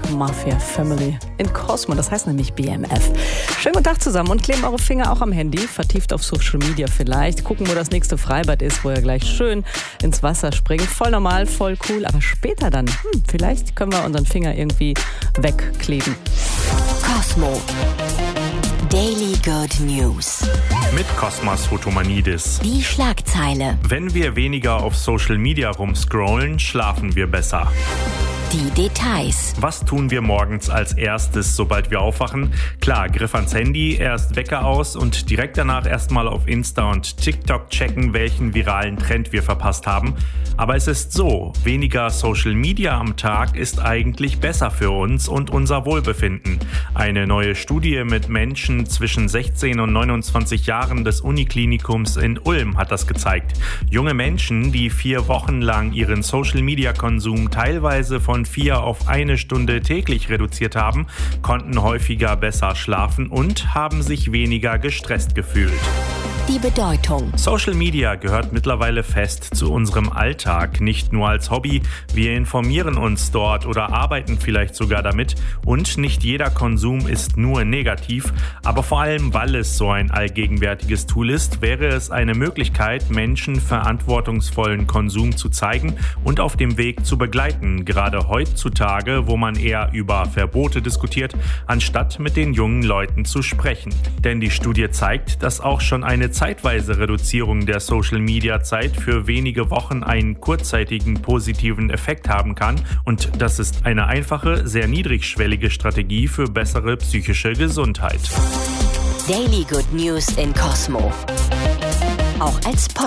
Mafia Family in Cosmo, das heißt nämlich BMF. Schönen guten Tag zusammen und kleben eure Finger auch am Handy, vertieft auf Social Media vielleicht, gucken, wo das nächste Freibad ist, wo ihr gleich schön ins Wasser springt. Voll normal, voll cool, aber später dann, vielleicht können wir unseren Finger irgendwie wegkleben. Cosmo. Daily Good News. Mit Kosmas Fotomanidis. Die Schlagzeile. Wenn wir weniger auf Social Media rumscrollen, schlafen wir besser. Die Details. Was tun wir morgens als erstes, sobald wir aufwachen? Klar, Griff ans Handy, erst Wecker aus und direkt danach erstmal auf Insta und TikTok checken, welchen viralen Trend wir verpasst haben. Aber es ist so, weniger Social Media am Tag ist eigentlich besser für uns und unser Wohlbefinden. Eine neue Studie mit Menschen zwischen 16 und 29 Jahren des Uniklinikums in Ulm hat das gezeigt. Junge Menschen, die 4 Wochen lang ihren Social-Media-Konsum teilweise von 4 auf 1 Stunde täglich reduziert haben, konnten häufiger besser schlafen und haben sich weniger gestresst gefühlt. Die Bedeutung. Social Media gehört mittlerweile fest zu unserem Alltag, nicht nur als Hobby. Wir informieren uns dort oder arbeiten vielleicht sogar damit. Und nicht jeder Konsum ist nur negativ. Aber vor allem, weil es so ein allgegenwärtiges Tool ist, wäre es eine Möglichkeit, Menschen verantwortungsvollen Konsum zu zeigen und auf dem Weg zu begleiten. Gerade heutzutage, wo man eher über Verbote diskutiert, anstatt mit den jungen Leuten zu sprechen. Denn die Studie zeigt, dass auch schon eine zeitweise Reduzierung der Social-Media-Zeit für wenige Wochen einen kurzzeitigen positiven Effekt haben kann. Und das ist eine einfache, sehr niedrigschwellige Strategie für bessere psychische Gesundheit. Daily Good News in Cosmo. Auch als Podcast.